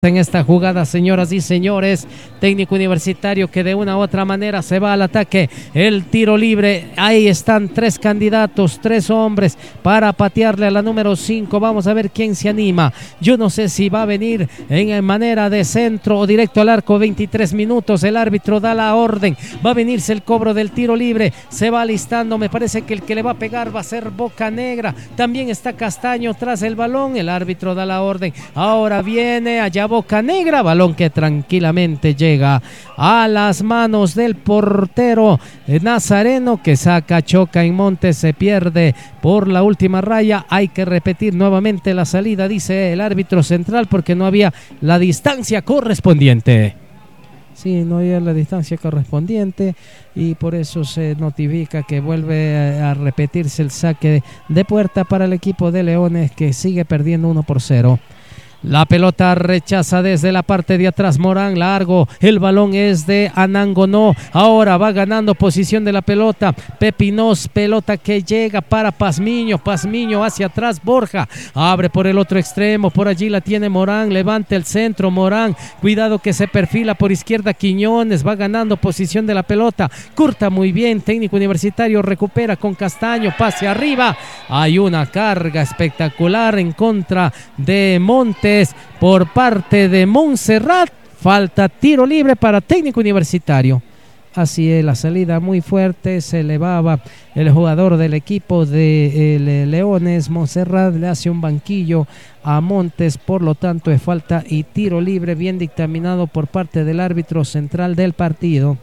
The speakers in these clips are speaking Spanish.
En esta jugada, señoras y señores, técnico universitario que de una u otra manera se va al ataque, el tiro libre, ahí están tres candidatos, tres hombres para patearle a la número 5, vamos a ver quién se anima. Yo no sé si va a venir en manera de centro o directo al arco. 23 minutos, el árbitro da la orden, va a venirse el cobro del tiro libre, se va alistando, me parece que el que le va a pegar va a ser Bocanegra, también está Castaño tras el balón, el árbitro da la orden, ahora viene allá Bocanegra, balón que tranquilamente llega a las manos del portero Nazareno, que saca, choca en Montes, se pierde por la última raya. Hay que repetir nuevamente la salida, dice el árbitro central, porque no había la distancia correspondiente. Sí, no había la distancia correspondiente y por eso se notifica que vuelve a repetirse el saque de puerta para el equipo de Leones, que sigue perdiendo 1-0. La pelota rechaza desde la parte de atrás Morán, largo, el balón es de Anangonó, ahora va ganando posición de la pelota Pepinos, pelota que llega para Pazmiño, Pazmiño hacia atrás, Borja, abre por el otro extremo, por allí la tiene Morán, levanta el centro, Morán, cuidado que se perfila por izquierda Quiñones, va ganando posición de la pelota, corta muy bien, técnico universitario recupera con Castaño, pase arriba, hay una carga espectacular en contra de Montes por parte de Montserrat, falta tiro libre para técnico universitario. Así es, la salida muy fuerte, se elevaba el jugador del equipo de Leones, Montserrat le hace un banquillo a Montes, por lo tanto es falta y tiro libre bien dictaminado por parte del árbitro central del partido.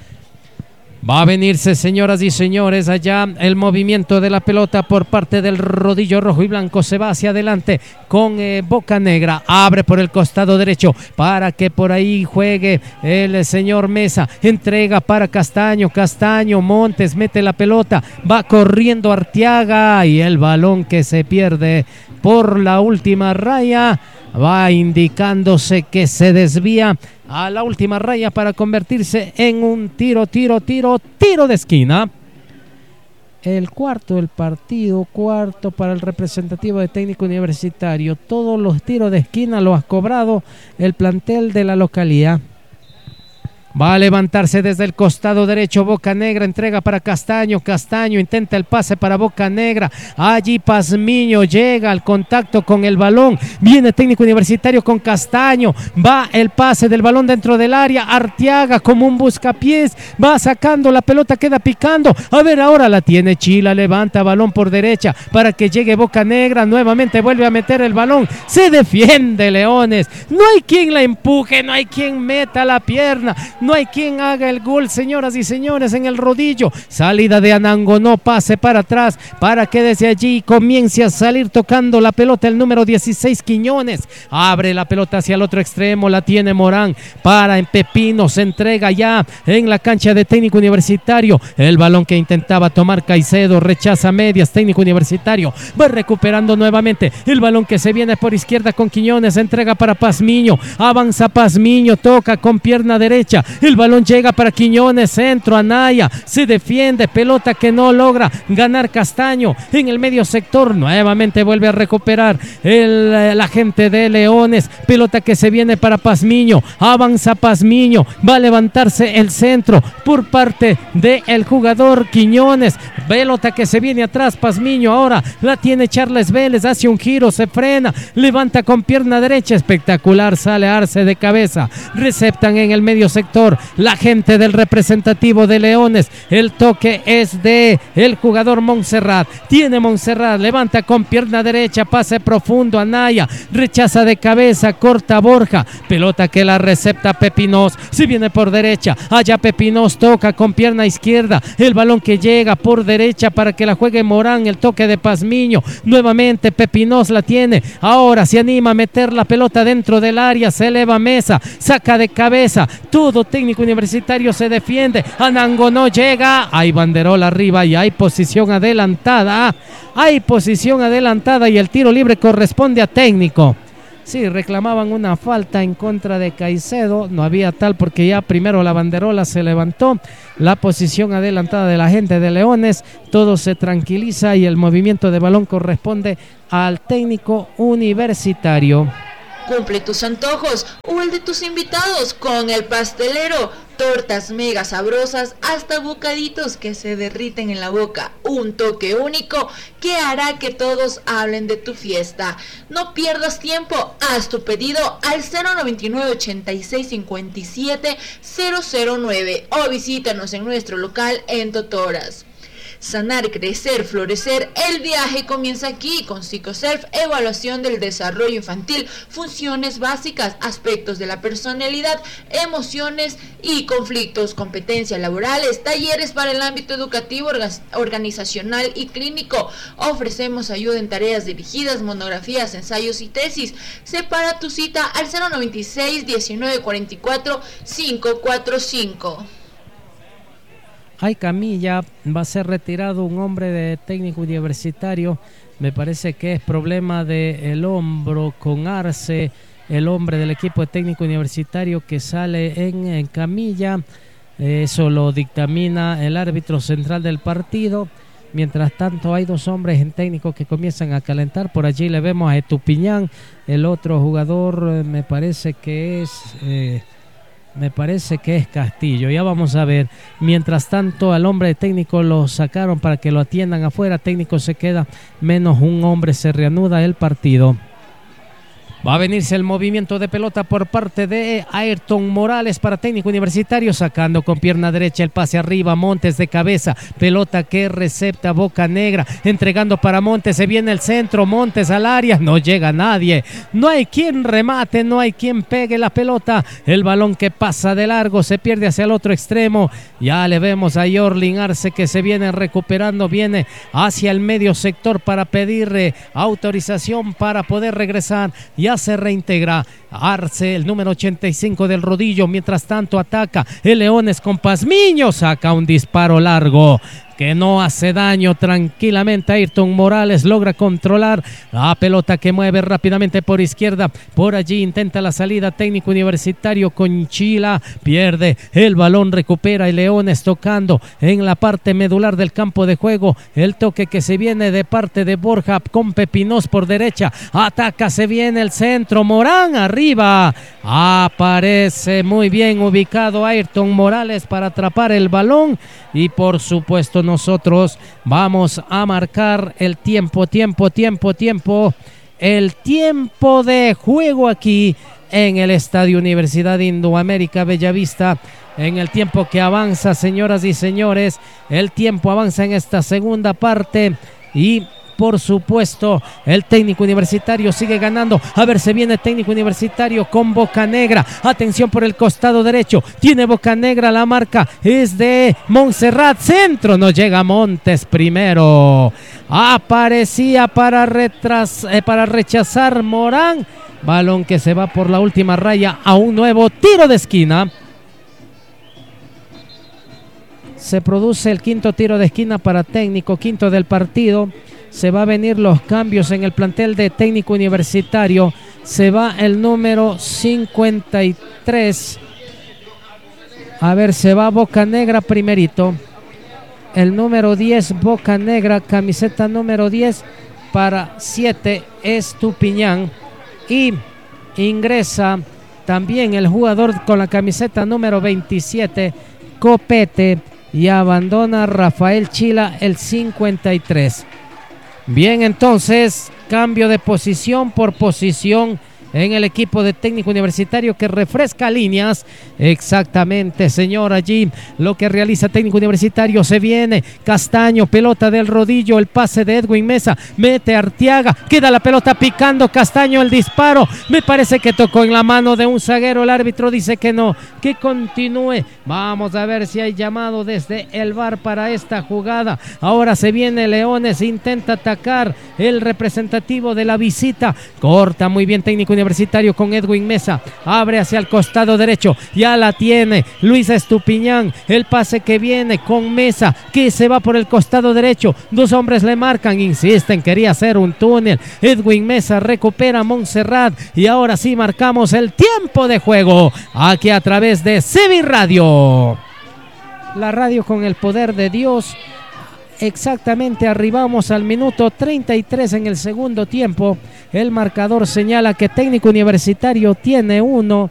Va a venirse, señoras y señores, allá el movimiento de la pelota por parte del rodillo rojo y blanco, se va hacia adelante con Bocanegra, abre por el costado derecho para que por ahí juegue el señor Mesa, entrega para Castaño, Castaño, Montes mete la pelota, va corriendo Arteaga y el balón que se pierde por la última raya, va indicándose que se desvía a la última raya para convertirse en un tiro de esquina. El cuarto del partido, cuarto para el representativo de técnico universitario. Todos los tiros de esquina los ha cobrado el plantel de la localidad. Va a levantarse desde el costado derecho Bocanegra, entrega para Castaño, Castaño intenta el pase para Bocanegra, allí Pazmiño llega al contacto con el balón, viene técnico universitario con Castaño, va el pase del balón dentro del área, Arteaga como un buscapiés, va sacando la pelota, queda picando, a ver ahora la tiene Chila, levanta balón por derecha para que llegue Bocanegra, nuevamente vuelve a meter el balón, se defiende Leones, no hay quien la empuje, no hay quien meta la pierna, no hay quien haga el gol, señoras y señores, en el rodillo. Salida de Anangonó, pase para atrás para que desde allí comience a salir tocando la pelota el número 16 Quiñones. Abre la pelota hacia el otro extremo, la tiene Morán para en Pepino, se entrega ya en la cancha de técnico universitario. El balón que intentaba tomar Caicedo, rechaza medias, técnico universitario. Va recuperando nuevamente el balón que se viene por izquierda con Quiñones, entrega para Pazmiño, avanza Pazmiño, toca con pierna derecha. El balón llega para Quiñones, centro, Anaya, se defiende, pelota que no logra ganar Castaño en el medio sector, nuevamente vuelve a recuperar la gente de Leones, pelota que se viene para Pazmiño, avanza Pazmiño, va a levantarse el centro por parte del jugador Quiñones, pelota que se viene atrás, Pazmiño ahora la tiene Charles Vélez, hace un giro, se frena, levanta con pierna derecha, espectacular, sale Arce de cabeza, receptan en el medio sector la gente del representativo de Leones, el toque es de el jugador Montserrat, tiene Montserrat, levanta con pierna derecha, pase profundo, Anaya, rechaza de cabeza, corta Borja, pelota que la recepta Pepinos, si viene por derecha, allá Pepinos toca con pierna izquierda, el balón que llega por derecha para que la juegue Morán, el toque de Pazmiño, nuevamente Pepinos la tiene, ahora se anima a meter la pelota dentro del área, se eleva Mesa, saca de cabeza, todo técnico universitario se defiende, Anangonó llega, hay banderola arriba y hay posición adelantada y el tiro libre corresponde a técnico. Sí, reclamaban una falta en contra de Caicedo, no había tal porque ya primero la banderola se levantó, la posición adelantada de la gente de Leones, todo se tranquiliza y el movimiento de balón corresponde al técnico universitario. Cumple tus antojos o el de tus invitados con el pastelero. Tortas mega sabrosas hasta bocaditos que se derriten en la boca. Un toque único que hará que todos hablen de tu fiesta. No pierdas tiempo, haz tu pedido al 099 86 57 009 o visítanos en nuestro local en Totoras. Sanar, crecer, florecer, el viaje comienza aquí con Psicoself, evaluación del desarrollo infantil, funciones básicas, aspectos de la personalidad, emociones y conflictos, competencias laborales, talleres para el ámbito educativo, organizacional y clínico. Ofrecemos ayuda en tareas dirigidas, monografías, ensayos y tesis. Separa tu cita al 096 1944 545. Hay camilla, va a ser retirado un hombre de técnico universitario. Me parece que es problema del hombro con Arce, el hombre del equipo de técnico universitario que sale en camilla. Eso lo dictamina el árbitro central del partido. Mientras tanto hay dos hombres en técnico que comienzan a calentar. Por allí le vemos a Etupiñán, el otro jugador me parece que es Castillo. Ya vamos a ver. Mientras tanto al hombre de técnico lo sacaron para que lo atiendan afuera. Técnico se queda menos un hombre. Se reanuda el partido. Va a venirse el movimiento de pelota por parte de Ayrton Morales para técnico universitario, sacando con pierna derecha el pase arriba, Montes de cabeza, pelota que recepta Bocanegra, entregando para Montes, se viene el centro, Montes al área, no llega nadie, no hay quien remate, no hay quien pegue la pelota, el balón que pasa de largo, se pierde hacia el otro extremo, ya le vemos a Yorlin Arce que se viene recuperando, viene hacia el medio sector para pedir autorización para poder regresar, ya se reintegra Arce, el número 85 del rodillo. Mientras tanto ataca el Leones con Pazmiño, saca un disparo largo que no hace daño. Tranquilamente Ayrton Morales logra controlar la pelota que mueve rápidamente por izquierda, por allí intenta la salida técnico universitario con Chila, pierde el balón, recupera el Leones tocando en la parte medular del campo de juego, el toque que se viene de parte de Borja con Pepinos por derecha, ataca, se viene el centro, Morán arriba, aparece muy bien ubicado Ayrton Morales para atrapar el balón y por supuesto nosotros vamos a marcar el tiempo de juego aquí en el Estadio Universidad Indoamérica Bellavista. En el tiempo que avanza, señoras y señores, el tiempo avanza en esta segunda parte y por supuesto el técnico universitario sigue ganando. A ver, se viene técnico universitario con Bocanegra, atención por el costado derecho, tiene Bocanegra, la marca es de Montserrat, centro, no llega Montes primero, aparecía para rechazar Morán, balón que se va por la última raya a un nuevo tiro de esquina. Se produce el quinto tiro de esquina para técnico, quinto del partido. Se va a venir los cambios en el plantel de técnico universitario. Se va el número 53. A ver, se va Bocanegra primerito. El número 10, Bocanegra, camiseta número 10 para 7, Estupiñán. Y ingresa también el jugador con la camiseta número 27, Copete. Y abandona Rafael Chila, el 53. Bien, entonces, cambio de posición por posición en el equipo de técnico universitario que refresca líneas. Exactamente, señor, allí lo que realiza técnico universitario. Se viene Castaño, pelota del rodillo, el pase de Edwin Mesa, mete Arteaga, queda la pelota picando Castaño, el disparo, me parece que tocó en la mano de un zaguero, el árbitro dice que no, que continúe. Vamos a ver si hay llamado desde el VAR para esta jugada. Ahora se viene Leones, intenta atacar el representativo de la visita, corta muy bien técnico universitario con Edwin Mesa, abre hacia el costado derecho, ya la tiene Luis Estupiñán, el pase que viene con Mesa, que se va por el costado derecho, dos hombres le marcan, insisten, quería hacer un túnel, Edwin Mesa recupera a Montserrat y ahora sí marcamos el tiempo de juego, aquí a través de CB Radio, la radio con el poder de Dios. exactamente arribamos al minuto 33 en el segundo tiempo. El marcador señala que Técnico Universitario tiene 1-0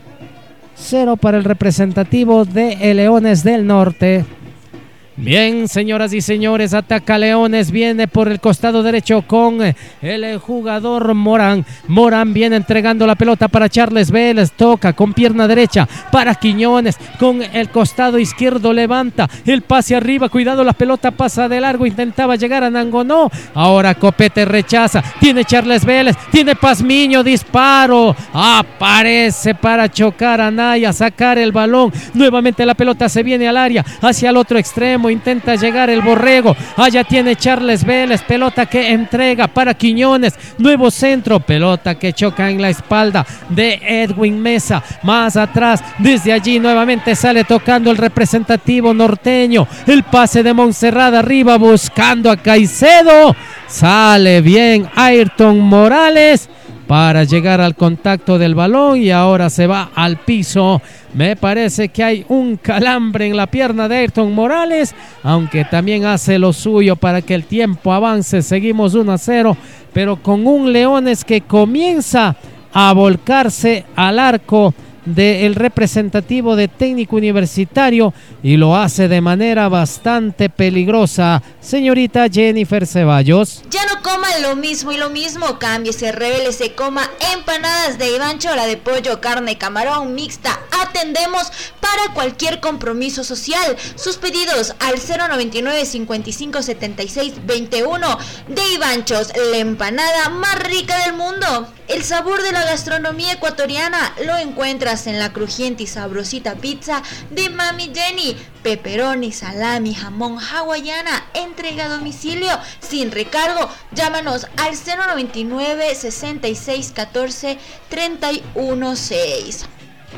para el representativo de Leones del Norte. Bien, señoras y señores, ataca Leones, viene por el costado derecho con el jugador Morán. Morán viene entregando la pelota para Charles Vélez, toca con pierna derecha para Quiñones, con el costado izquierdo levanta el pase arriba, cuidado, la pelota pasa de largo, intentaba llegar a Nangonó, ahora Copete rechaza, tiene Charles Vélez, tiene Pazmiño, disparo, aparece para chocar a Naya, sacar el balón, nuevamente la pelota se viene al área, hacia el otro extremo, intenta llegar el Borrego, allá tiene Charles Vélez, pelota que entrega para Quiñones, nuevo centro, pelota que choca en la espalda de Edwin Mesa, más atrás, desde allí nuevamente sale tocando el representativo norteño, el pase de Montserrat arriba buscando a Caicedo, sale bien Ayrton Morales para llegar al contacto del balón y ahora se va al piso. Me parece que hay un calambre en la pierna de Ayrton Morales, aunque también hace lo suyo para que el tiempo avance. Seguimos 1-0, pero con un Leones que comienza a volcarse al arco del representativo de Técnico Universitario y lo hace de manera bastante peligrosa. Señorita Jennifer Ceballos. Ya no coman lo mismo y lo mismo, cámbiese, revélese, coma empanadas de Ivancho, la de pollo, carne, camarón, mixta. Atendemos para cualquier compromiso social. Sus pedidos al 099 55 76 21 de Ivanchos, la empanada más rica del mundo. El sabor de la gastronomía ecuatoriana lo encuentras en la crujiente y sabrosita pizza de Mami Jenny. Pepperoni, salami, jamón, hawaiana, entrega a domicilio sin recargo. Llámanos al 099 66 14 31 6.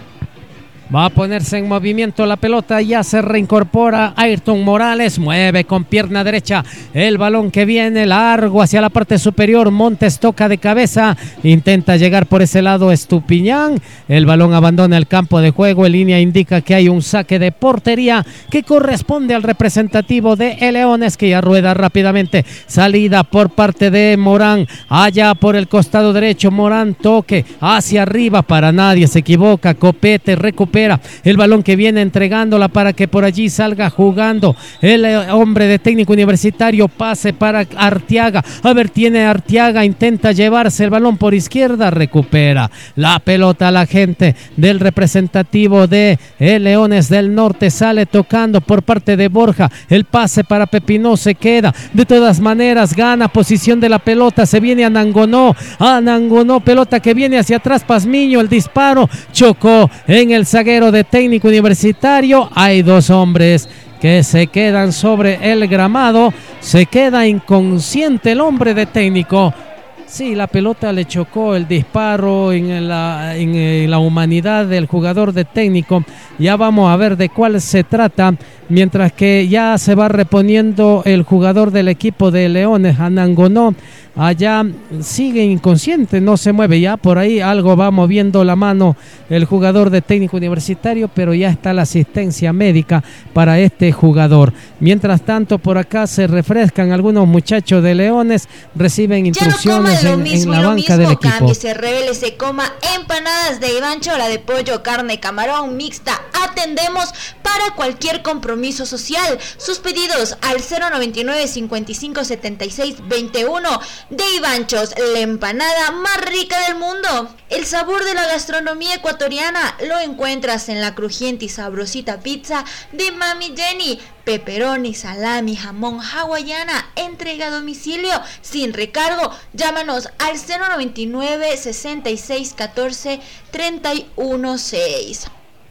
Va a ponerse en movimiento la pelota, ya se reincorpora Ayrton Morales, mueve con pierna derecha el balón que viene largo hacia la parte superior, Montes toca de cabeza, intenta llegar por ese lado Estupiñán, el balón abandona el campo de juego, en línea indica que hay un saque de portería que corresponde al representativo de Leones, que ya rueda rápidamente, salida por parte de Morán, allá por el costado derecho, Morán toque hacia arriba, para nadie se equivoca, Copete recupera el balón que viene entregándola para que por allí salga jugando el hombre de Técnico Universitario, pase para Arteaga, a ver, tiene Arteaga, intenta llevarse el balón por izquierda, recupera la pelota la gente del representativo de Leones del Norte, sale tocando por parte de Borja, el pase para Pepinó, se queda, de todas maneras gana posición de la pelota, se viene a Nangonó, pelota que viene hacia atrás, Pazmiño, el disparo, chocó en el zaguero de Técnico Universitario, hay dos hombres que se quedan sobre el gramado, se queda inconsciente el hombre de Técnico. Sí, la pelota le chocó, el disparo en la humanidad del jugador de Técnico. Ya vamos a ver de cuál se trata, mientras que ya se va reponiendo el jugador del equipo de Leones, Anangonó. Allá sigue inconsciente, no se mueve, ya por ahí algo va moviendo la mano el jugador de Técnico Universitario, pero ya está la asistencia médica para este jugador. Mientras tanto, por acá se refrescan algunos muchachos de Leones, reciben instrucciones en la banca del equipo. Cámbiese, revélese, coma empanadas de Ivancho, la de pollo, carne, camarón, mixta. Atendemos para cualquier compromiso social. Sus pedidos al 099 55 76 21 de Ivanchos, la empanada más rica del mundo. El sabor de la gastronomía ecuatoriana lo encuentras en la crujiente y sabrosita pizza de Mami Jenny. Pepperoni, salami, jamón, hawaiana, entrega a domicilio sin recargo. Llámanos al 099 66 14 31 6.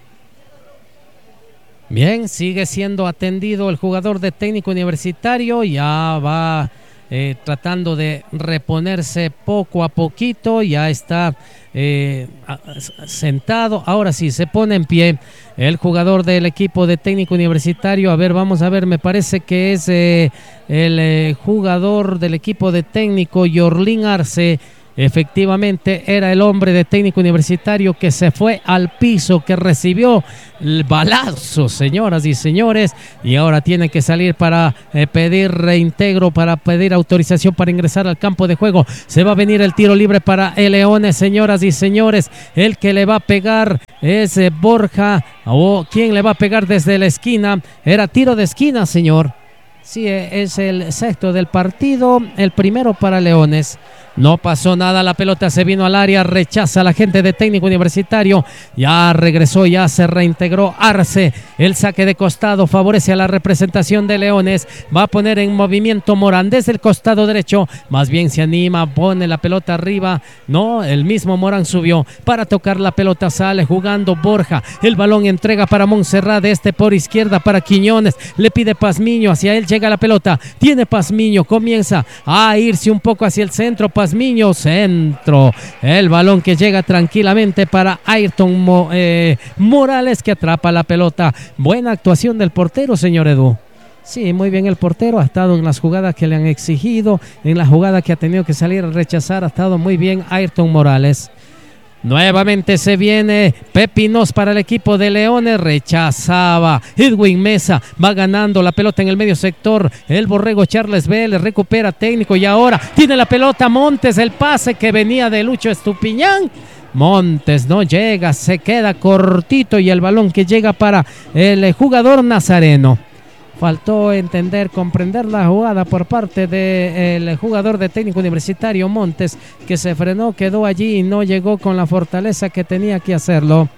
Bien, sigue siendo atendido el jugador de Técnico Universitario, ya va tratando de reponerse poco a poquito, ya está sentado, ahora sí se pone en pie el jugador del equipo de Técnico Universitario. A ver, vamos a ver, me parece que es el jugador del equipo de Técnico, Yorlín Arce, efectivamente era el hombre de Técnico Universitario que se fue al piso, que recibió el balazo, señoras y señores, y ahora tiene que salir para pedir reintegro, para pedir autorización para ingresar al campo de juego. Se va a venir el tiro libre para el Leones, señoras y señores. El que le va a pegar es Borja, o quien le va a pegar desde la esquina. Era tiro de esquina, señor. Sí, es el sexto del partido, el primero para Leones. No pasó nada, la pelota se vino al área, rechaza a la gente de Técnico Universitario, ya regresó, ya se reintegró Arce, el saque de costado favorece a la representación de Leones, va a poner en movimiento Morán desde el costado derecho, más bien se anima, pone la pelota arriba, no, el mismo Morán subió para tocar la pelota, sale jugando Borja, el balón entrega para Montserrat, por izquierda para Quiñones, le pide Pazmiño, hacia él llega la pelota, tiene Pazmiño, comienza a irse un poco hacia el centro, Pazmiño, centro, el balón que llega tranquilamente para Ayrton Morales, que atrapa la pelota. Buena actuación del portero, señor Edu. Sí, muy bien el portero, ha estado en las jugadas que le han exigido, en la jugada que ha tenido que salir a rechazar, ha estado muy bien Ayrton Morales. Nuevamente se viene Pepinos para el equipo de Leones, rechazaba Edwin Mesa, va ganando la pelota en el medio sector, el borrego Charles Vélez recupera Técnico y ahora tiene la pelota Montes, el pase que venía de Lucho Estupiñán. Montes no llega, se queda cortito y el balón que llega para el jugador nazareno. Faltó entender, comprender la jugada por parte del jugador de Técnico Universitario Montes, que se frenó, quedó allí y no llegó con la fortaleza que tenía que hacerlo.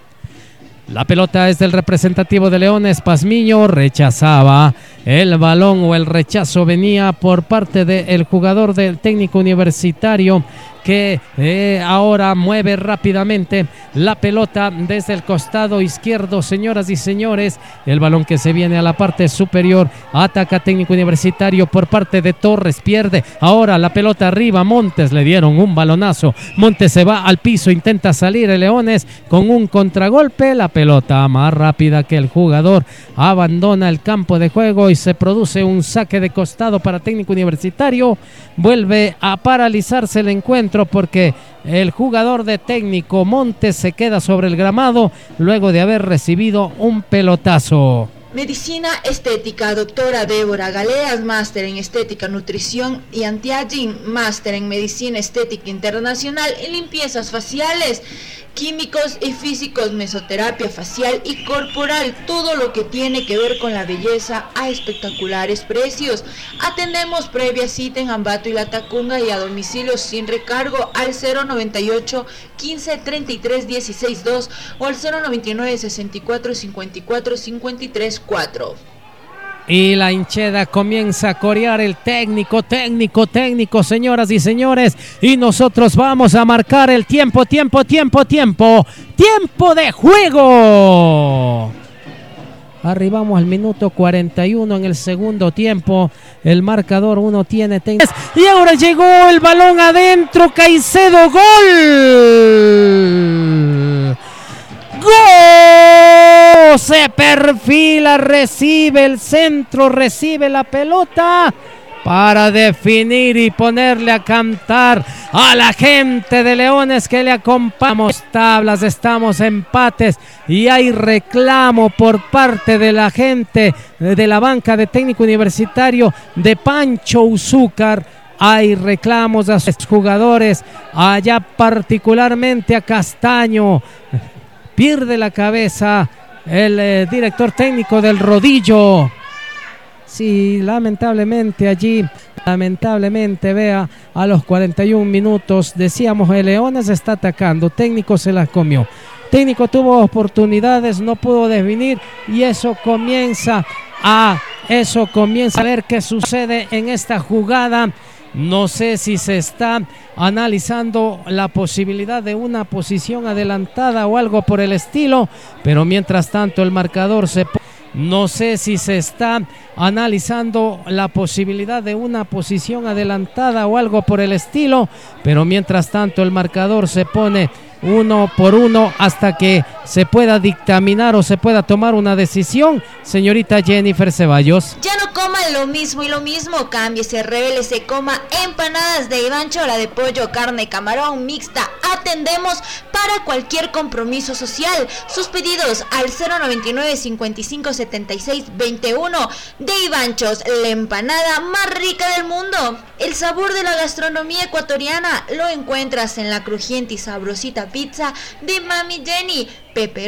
La pelota es del representativo de Leones, Pazmiño rechazaba el balón, o el rechazo venía por parte del jugador del Técnico Universitario, que ahora mueve rápidamente la pelota desde el costado izquierdo, señoras y señores, el balón que se viene a la parte superior, ataca Técnico Universitario por parte de Torres, pierde ahora la pelota arriba, Montes, le dieron un balonazo, Montes se va al piso, intenta salir el Leones con un contragolpe, la pelota más rápida que el jugador abandona el campo de juego y se produce un saque de costado para Técnico Universitario. Vuelve a paralizarse el encuentro porque el jugador de Técnico Montes se queda sobre el gramado luego de haber recibido un pelotazo. Medicina Estética, doctora Débora Galeas, máster en Estética, Nutrición y Anti-Aging, máster en Medicina Estética Internacional y Limpiezas Faciales, Químicos y Físicos, Mesoterapia Facial y Corporal, todo lo que tiene que ver con la belleza a espectaculares precios. Atendemos previa cita en Ambato y La Tacunga y a domicilio sin recargo al 098 15 33 16 2 o al 099 64 54 53 4. Y la hinchada comienza a corear el técnico, señoras y señores. Y nosotros vamos a marcar el tiempo de juego. Arribamos al minuto 41 en el segundo tiempo. El marcador 1 tiene técnico. Y ahora llegó el balón adentro. Caicedo, gol. ¡Gol! Se perfila, recibe el centro, recibe la pelota para definir y ponerle a cantar a la gente de Leones que le acompañamos. Tablas, estamos empates y hay reclamo por parte de la gente de la banca de Técnico Universitario de Pancho Uzúcar. Hay reclamos a sus jugadores, allá particularmente a Castaño. Pierde la cabeza el director técnico del Rodillo. Sí, lamentablemente allí, vea, a los 41 minutos, decíamos, el Leones está atacando, Técnico se las comió. Técnico tuvo oportunidades, no pudo definir y eso comienza a ver qué sucede en esta jugada. No sé si se está analizando la posibilidad de una posición adelantada o algo por el estilo, pero mientras tanto el marcador No sé si se está analizando la posibilidad de una posición adelantada o algo por el estilo, pero mientras tanto el marcador se pone 1-1 hasta que se pueda dictaminar o se pueda tomar una decisión. Señorita Jennifer Ceballos. Ya no coman lo mismo y lo mismo, cámbiese, revélese, coma empanadas de Ivancho, la de pollo, carne, camarón, mixta. Atendemos para cualquier compromiso social. Sus pedidos al 099 55 76 21. De Ivanchos, la empanada más rica del mundo. El sabor de la gastronomía ecuatoriana lo encuentras en la crujiente y sabrosita pizza de Mami Jenny. Pepperoni,